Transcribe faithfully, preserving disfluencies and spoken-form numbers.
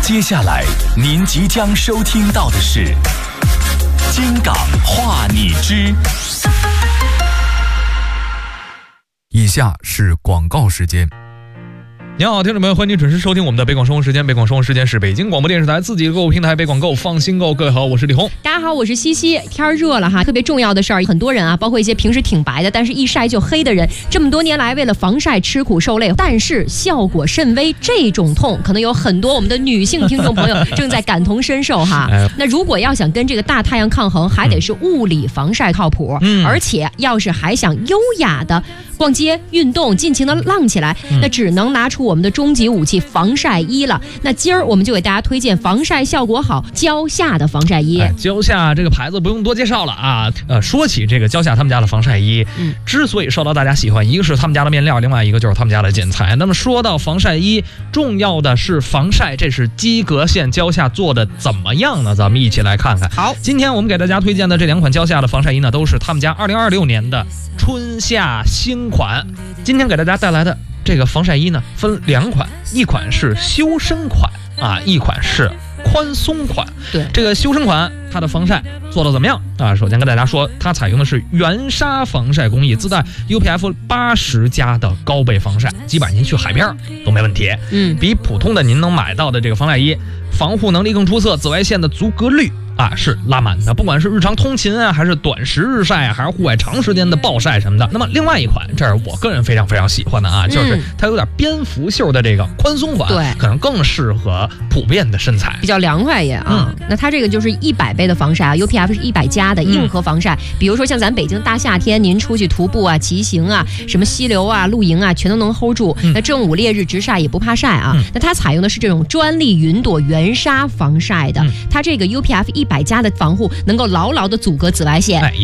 接下来您即将收听到的是金港话你知。 以下是广告时间。 你好，听众朋友，欢迎您准时收听我们的北广生活时间。北广生活时间是北京广播电视台自己的购物平台北广购，放心购。各位好，我是李红。 大家好，我是西西。天热了哈，特别重要的事儿，很多人啊，包括一些平时挺白的，但是一晒就黑的人，这么多年来为了防晒吃苦受累，但是效果甚微。这种痛可能有很多我们的女性听众朋友正在感同身受哈。那如果要想跟这个大太阳抗衡，还得是物理防晒靠谱，嗯、而且要是还想优雅的逛街、运动，尽情的浪起来，那只能拿出我们的终极武器防晒衣了。那今儿我们就给大家推荐防晒效果好蕉下的防晒衣。 哎、蕉下这个牌子不用多介绍了啊。呃，说起这个蕉下他们家的防晒衣，嗯，之所以受到大家喜欢，一个是他们家的面料，另外一个就是他们家的剪裁。那么说到防晒衣，重要的是防晒，这是基革线蕉下做的怎么样呢？咱们一起来看看。 好， 今天我们给大家推荐的这两款蕉下的防晒衣呢，都是他们家二零二六年的春夏新款。今天给大家带来的这个防晒衣呢，分两款，一款是修身款啊，一款是宽松款。 对， 这个修身款它的防晒做得怎么样啊？首先跟大家说，它采用的是原纱防晒工艺，自带 U P F 八十加的高倍防晒，基本上您去海边都没问题。嗯，比普通的您能买到的这个防晒衣防护能力更出色，紫外线的阻隔率啊是拉满的，不管是日常通勤啊，还是短时日晒啊，还是户外长时间的暴晒什么的。那么另外一款，这是我个人非常非常喜欢的啊，就是它有点蝙蝠袖的这个宽松款，对，可能更适合普遍的身材， 比较凉快也啊。嗯、那它这个就是一百倍的防晒啊 ，U P F 是一百加的硬核防晒。嗯、比如说像咱北京大夏天，您出去徒步啊、骑行啊、什么溪流啊、露营啊，全都能 hold 住。嗯、那正午烈日直晒也不怕晒啊。嗯、那它采用的是这种专利云朵原纱防晒的，嗯、它这个 U P F 一百加的防护能够牢牢的阻隔紫外线。哎